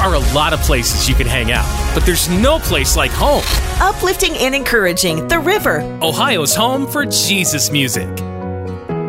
are a lot of places you can hang out, but there's no place like home. Uplifting and encouraging, The River. Ohio's home for Jesus music.